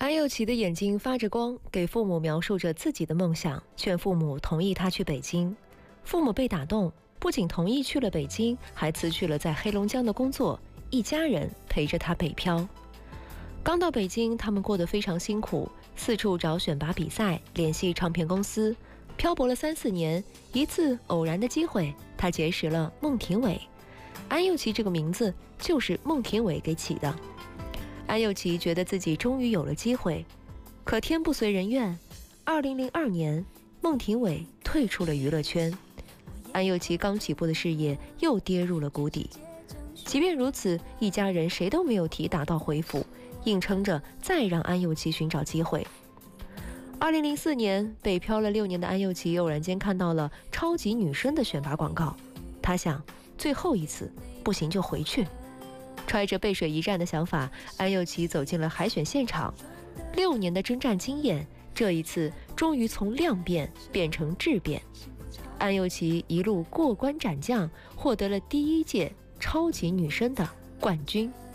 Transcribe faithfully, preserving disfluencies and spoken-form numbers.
安又琪的眼睛发着光，给父母描述着自己的梦想，劝父母同意他去北京。父母被打动，不仅同意去了北京，还辞去了在黑龙江的工作，一家人陪着他北漂。刚到北京，他们过得非常辛苦，四处找选拔比赛，联系唱片公司，漂泊了三四年。一次偶然的机会，他结识了孟庭苇。安又琪这个名字就是孟庭苇给起的。安又琪觉得自己终于有了机会，可天不随人愿。二零零二年，孟庭苇退出了娱乐圈，安又琪刚起步的事业又跌入了谷底。即便如此，一家人谁都没有提打道回府，硬撑着再让安又琪寻找机会。二零零四年，北漂了六年的安又琪偶然间看到了超级女声的选拔广告，她想，最后一次，不行就回去。揣着背水一战的想法，安又琪走进了海选现场。六年的征战经验，这一次终于从量变变成质变。安又琪一路过关斩将，获得了第一届超级女声的冠军。